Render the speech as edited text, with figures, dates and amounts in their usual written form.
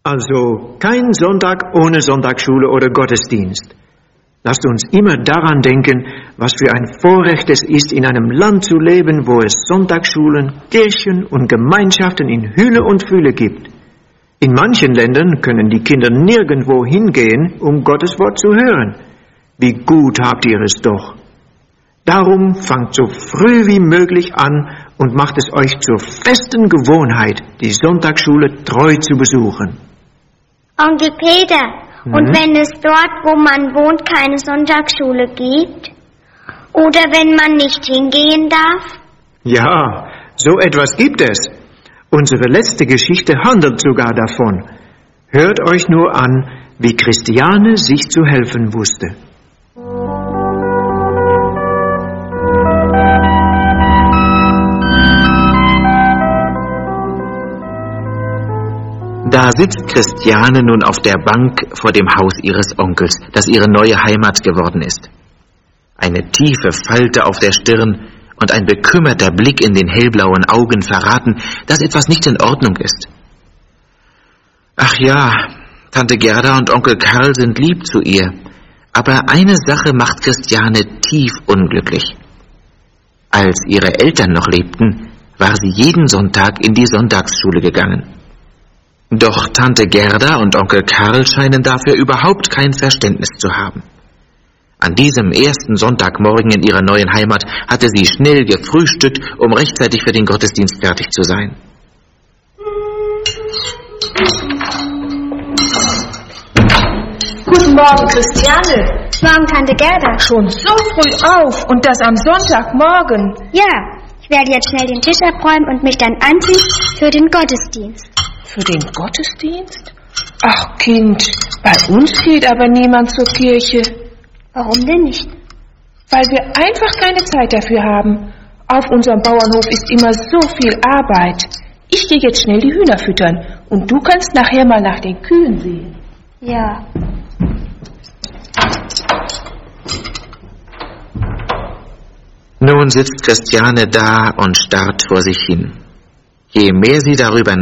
Also kein Sonntag ohne Sonntagsschule oder Gottesdienst. Lasst uns immer daran denken, was für ein Vorrecht es ist, in einem Land zu leben, wo es Sonntagsschulen, Kirchen und Gemeinschaften in Hülle und Fülle gibt. In manchen Ländern können die Kinder nirgendwo hingehen, um Gottes Wort zu hören. Wie gut habt ihr es doch. Darum fangt so früh wie möglich an und macht es euch zur festen Gewohnheit, die Sonntagsschule treu zu besuchen. Onkel Peter, und wenn es dort, wo man wohnt, keine Sonntagsschule gibt? Oder wenn man nicht hingehen darf? Ja, so etwas gibt es. Unsere letzte Geschichte handelt sogar davon. Hört euch nur an, wie Christiane sich zu helfen wusste. Da sitzt Christiane nun auf der Bank vor dem Haus ihres Onkels, das ihre neue Heimat geworden ist. Eine tiefe Falte auf der Stirn und ein bekümmerter Blick in den hellblauen Augen verraten, dass etwas nicht in Ordnung ist. Ach ja, Tante Gerda und Onkel Karl sind lieb zu ihr, aber eine Sache macht Christiane tief unglücklich. Als ihre Eltern noch lebten, war sie jeden Sonntag in die Sonntagsschule gegangen. Doch Tante Gerda und Onkel Karl scheinen dafür überhaupt kein Verständnis zu haben. An diesem ersten Sonntagmorgen in ihrer neuen Heimat hatte sie schnell gefrühstückt, um rechtzeitig für den Gottesdienst fertig zu sein. Guten Morgen, Christiane. Morgen, Tante Gerda. Schon so früh auf und das am Sonntagmorgen. Ja, ich werde jetzt schnell den Tisch abräumen und mich dann anziehen für den Gottesdienst. Für den Gottesdienst? Ach Kind, bei uns geht aber niemand zur Kirche. Warum denn nicht? Weil wir einfach keine Zeit dafür haben. Auf unserem Bauernhof ist immer so viel Arbeit. Ich gehe jetzt schnell die Hühner füttern und du kannst nachher mal nach den Kühen sehen. Ja. Nun sitzt Christiane da und starrt vor sich hin. Je mehr sie darüber